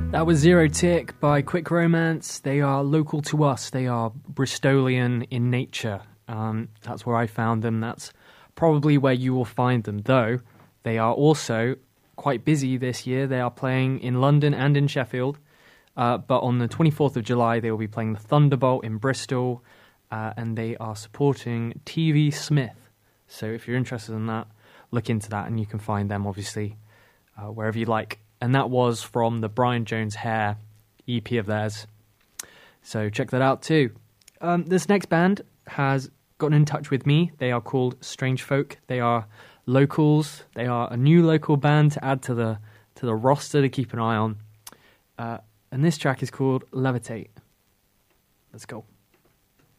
That was Zero Tick by Quick Romance. They are local to us. They are Bristolian in nature. That's where I found them. That's probably where you will find them, though they are also quite busy this year. They are playing in London and in Sheffield. But on the 24th of July, they will be playing the Thunderbolt in Bristol, and they are supporting TV Smith. So if you're interested in that, look into that, and you can find them, obviously, wherever you like. And that was from the Brian Jones Hair EP of theirs. So check that out too. This next band has gotten in touch with me. They are called Strange Folk. They are locals. They are a new local band to add to the roster to keep an eye on. And this track is called Levitate. Let's go.